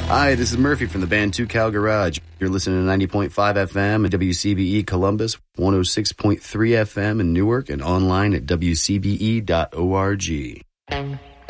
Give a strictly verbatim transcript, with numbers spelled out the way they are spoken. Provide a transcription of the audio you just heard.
Hi, this is Murphy from the band Two Cow Garage. You're listening to ninety point five F M at W C B E Columbus, one oh six point three F M in Newark, and online at W C B E dot org.